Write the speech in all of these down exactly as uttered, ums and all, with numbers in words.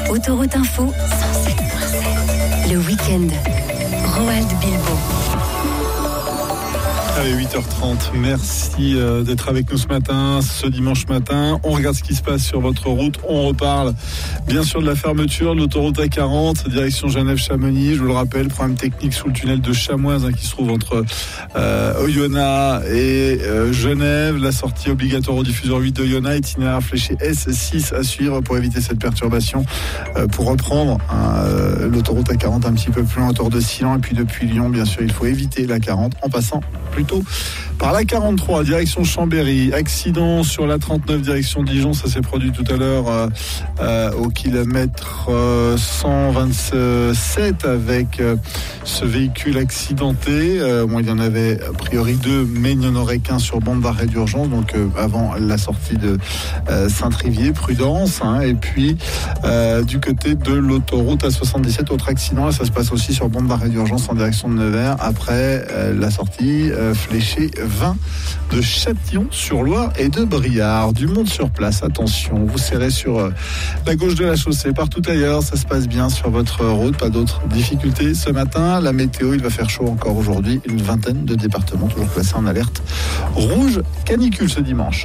Autoroute Info, cent sept virgule sept. Le week-end. Roald Bilbo. Allez, huit heures trente, merci euh, d'être avec nous ce matin, ce dimanche matin. On regarde ce qui se passe sur votre route. On reparle bien sûr de la fermeture de l'autoroute A quarante, direction Genève-Chamonix. Je vous le rappelle, problème technique sous le tunnel de Chamoise hein, qui se trouve entre euh, Oyonnax et euh, Genève. La sortie obligatoire au diffuseur huit d'Oyonnax, itinéraire fléché S six à suivre pour éviter cette perturbation. Euh, pour reprendre hein, euh, l'autoroute A quarante un petit peu plus loin, autour de Silan. Et puis depuis Lyon, bien sûr, il faut éviter l'A quarante en passant plutôt par la quarante-trois, direction Chambéry. Accident sur la trente-neuf, direction Dijon. Ça s'est produit tout à l'heure euh, euh, au kilomètre euh, cent vingt-sept avec euh, ce véhicule accidenté. Euh, bon, il y en avait a priori deux, mais il n'y en aurait qu'un sur bande d'arrêt d'urgence. Donc euh, avant la sortie de euh, Saint-Trivier, prudence. Hein, et puis euh, du côté de l'autoroute A soixante-dix-sept, autre accident. Là, ça se passe aussi sur bande d'arrêt d'urgence en direction de Nevers. Après euh, la sortie euh, fléché vingt de Châtillon-sur-Loire et de Briard. Du monde sur place, attention, vous serrez sur euh, la gauche de la chaussée. Partout ailleurs, ça se passe bien sur votre route, pas d'autres difficultés ce matin. La météo, il va faire chaud encore aujourd'hui. Une vingtaine de départements toujours placés en alerte rouge canicule ce dimanche.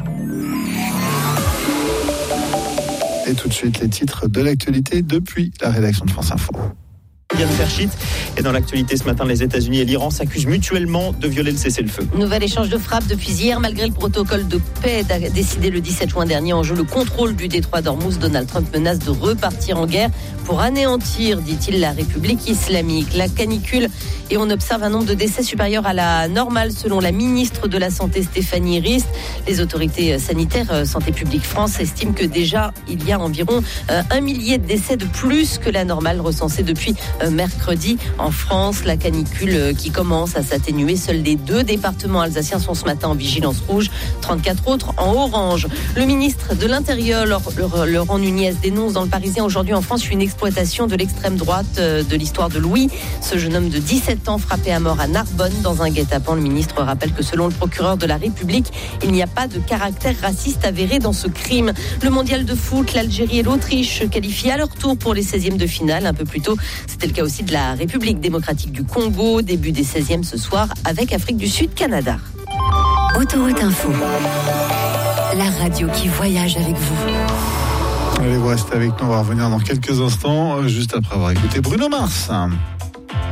Et tout de suite, les titres de l'actualité depuis la rédaction de France Info. Vient de faire shit. Et dans l'actualité ce matin, les États-Unis et l'Iran s'accusent mutuellement de violer le cessez-le-feu. Nouvel échange de frappes depuis hier, malgré le protocole de paix décidé le dix-sept juin dernier en jeu le contrôle du détroit d'Ormuz. Donald Trump menace de repartir en guerre pour anéantir, dit-il, la République islamique. La canicule et on observe un nombre de décès supérieur à la normale selon la ministre de la Santé Stéphanie Rist. Les autorités sanitaires Santé publique France estiment que déjà il y a environ un millier de décès de plus que la normale recensée depuis mercredi en France. La canicule qui commence à s'atténuer. Seuls les deux départements alsaciens sont ce matin en vigilance rouge, trente-quatre autres en orange. Le ministre de l'Intérieur, Laurent Nunez, dénonce dans le Parisien aujourd'hui en France une exploitation de l'extrême droite de l'histoire de Louis. Ce jeune homme de dix-sept ans frappé à mort à Narbonne dans un guet-apens. Le ministre rappelle que selon le procureur de la République, il n'y a pas de caractère raciste avéré dans ce crime. Le mondial de foot, l'Algérie et l'Autriche se qualifient à leur tour pour les seizièmes de finale. Un peu plus tôt, c'était le cas aussi de la République démocratique du Congo. Début des seizièmes ce soir avec Afrique du Sud, Canada. Autoroute Info, la radio qui voyage avec vous. Allez, vous restez avec nous, on va revenir dans quelques instants, juste après avoir écouté Bruno Mars.